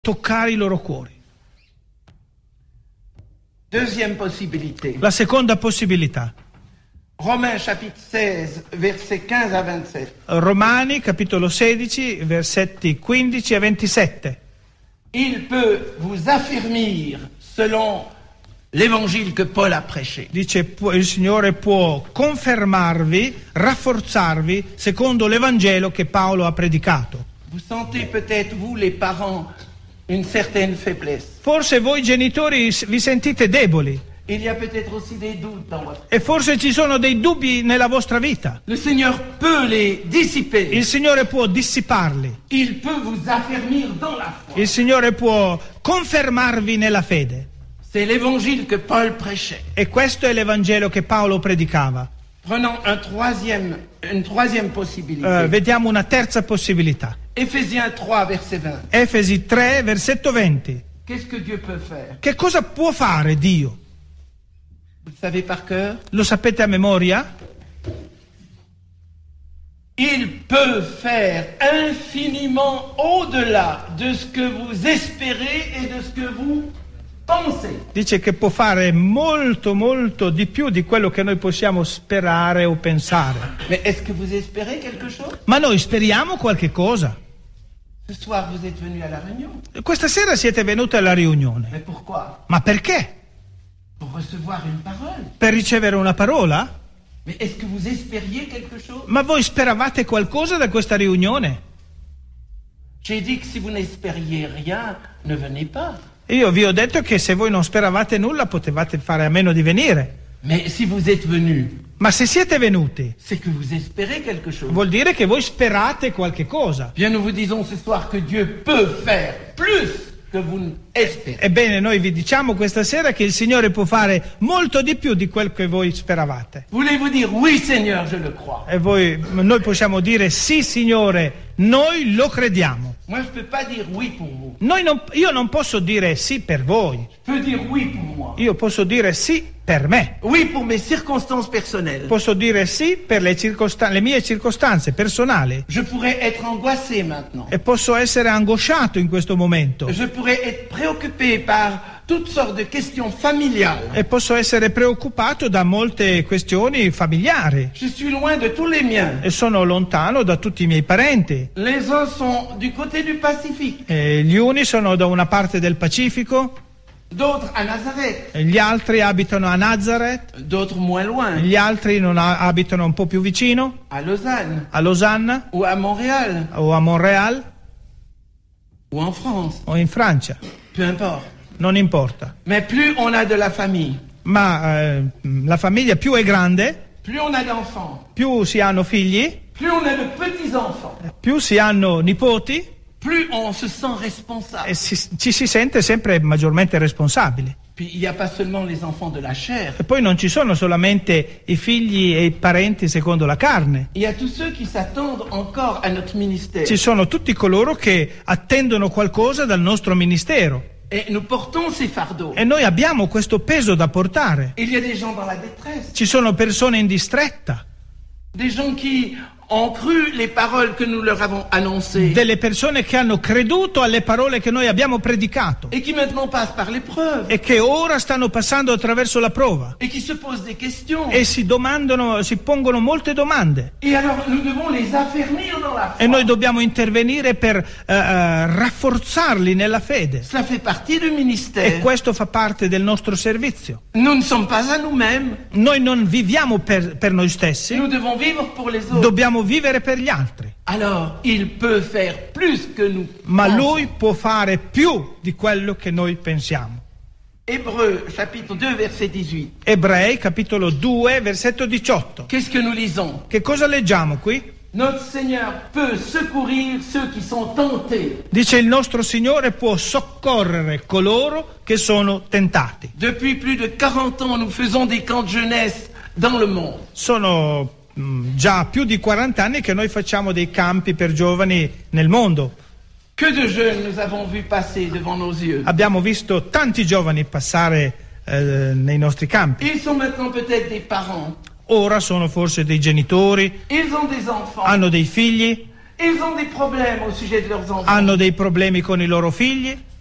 toccare i loro cuori. Deuxième possibilité. La seconda possibilità. Romains chapitre 16, versets 15 à 27. Romani, capitolo 16, versetti 15 a 27. Il peut vous affermir selon l'évangile que Paul a prêché. Dice, il Signore può confermarvi, rafforzarvi secondo l'Evangelo che Paolo ha predicato. Vous sentez peut-être, vous les parents, une certaine faiblesse. Forse voi genitori vi sentite deboli Il y a peut-être aussi des doutes dans votre vie. e forse ci sono dei dubbi nella vostra vita. Le Seigneur peut les dissiper. Il Signore può dissiparli. Il peut vous affermir dans la foi. Il Signore può confermarvi nella fede. C'est l'évangile que Paul prêchait. E questo è l'Evangelo che Paolo predicava. Prenons une troisième possibilité. Vediamo una terza possibilità. Éphésiens 3, verset 20. Efesi 3, versetto 20. Qu'est-ce que Dieu peut faire? Che cosa può fare Dio? Vous le savez par cœur? Lo sapete a memoria? Il peut faire infiniment au-delà de ce que vous espérez et de ce que vous pensez. Dice che può fare molto, molto di più di quello che noi possiamo sperare o pensare. Mais est-ce que vous espérez quelque chose? Ma noi speriamo qualche cosa. Ce soir, vous êtes venu à la réunion. Questa sera siete venuti alla riunione. Mais pourquoi? Ma perché? Pour recevoir une parole. Per ricevere una parola? Mais est-ce que vous espériez quelque chose? Ma voi speravate qualcosa da questa riunione? J'ai dit que si vous n'espériez rien, ne venez pas. Io vi ho detto che se voi non speravate nulla potevate fare a meno di venire. Mais si vous êtes venu, Ma se siete venuti, c'est que vous espérez quelque chose. vuol dire che voi sperate qualche cosa. Bien, nous vous disons ce soir que Dieu peut faire plus que vous n'espérez. Ebbene, noi vi diciamo questa sera che il Signore può fare molto di più di quel che voi speravate. Voulez-vous dire oui, Seigneur, je le crois? E noi possiamo dire sì, Signore, noi lo crediamo. Moi, je ne peux pas dire oui pour vous. Io non posso dire sì per voi, Je peux dire oui pour moi. io posso dire sì per me. Oui pour mes circonstances personnelles. Posso dire sì per le mie circostanze personali. Je pourrais être angoissé maintenant. E posso essere angosciato in questo momento. Je pourrais être préoccupé par toutes sortes de questions familiales. E posso essere preoccupato da molte questioni familiari. Je suis loin de tous les miens. E sono lontano da tutti i miei parenti. Les uns sont du côté du Pacifique, E gli uni sono da una parte del Pacifico, d'autres à Nazareth, e gli altri abitano a Nazareth, d'autres moins loin, gli altri abitano un po' più vicino, à Lausanne, a Losanna ou à Montréal, o a Montréal ou en France, o in Francia. peu importe. Non importa. Mais plus on a de la famille, Ma la famiglia più è grande, plus on a d'enfants, più si hanno figli, plus on a de petits-enfants, più si hanno nipoti plus on se sent responsable. e ci si sente sempre maggiormente responsabili. Puis il n'y a pas seulement les enfants de la chair, E poi non ci sono solamente i figli e i parenti secondo la carne, il y a tous ceux qui s'attendent encore à notre ministère. ci sono tutti coloro che attendono qualcosa dal nostro ministero Et nous portons ces fardeaux. e noi abbiamo questo peso da portare. Il y a des gens dans la détresse, Ci sono persone in distretta, des gens qui ont cru les paroles que nous leur avons annoncées delle persone che hanno creduto alle parole che noi abbiamo predicato et qui maintenant passent par l'épreuve e che ora stanno passando attraverso la prova et qui se posent des questions. e si pongono molte domande. Et alors nous devons les affermir dans la foi. E noi dobbiamo intervenire per rafforzarli nella fede. Cela fait partie du E ministère. questo fa parte del nostro servizio. Nous ne sommes pas à nous-mêmes. Noi non viviamo per noi stessi, Nous devons vivre pour les autres. dobbiamo vivere per gli altri. Alors, il peut faire plus que nous Ma pensons. Lui può fare più di quello che noi pensiamo. Hébreux, chapitre 2, verset 18. Ebrei, capitolo 2, versetto 18. Qu'est-ce que nous lisons? Che cosa leggiamo qui? Notre Seigneur peut secourir ceux qui sont tentés. Dice il nostro Signore può soccorrere coloro che sono tentati. Depuis plus de 40 ans, nous faisons des camps de jeunesse dans le monde. Sono già più di 40 anni che noi facciamo dei campi per giovani nel mondo. Que de jeunes nous avons vus passer devant nos yeux. Abbiamo visto tanti giovani passare nei nostri campi. Ils sont maintenant peut-être des parents. Ora sono forse dei genitori, Ils ont des enfants. hanno dei figli Ils ont des problèmes au sujet de leurs enfants. hanno dei problemi con i loro figli,